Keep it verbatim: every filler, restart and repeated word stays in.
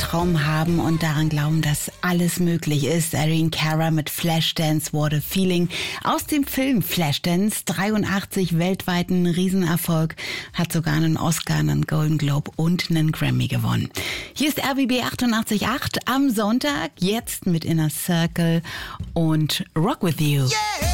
Traum haben und daran glauben, dass alles möglich ist. Irene Cara mit Flashdance, What a Feeling. Aus dem Film Flashdance, dreiundachtzig, weltweiten Riesenerfolg, hat sogar einen Oscar, einen Golden Globe und einen Grammy gewonnen. Hier ist R B B achtundachtzig Komma acht am Sonntag, jetzt mit Inner Circle und Rock With You. Yeah!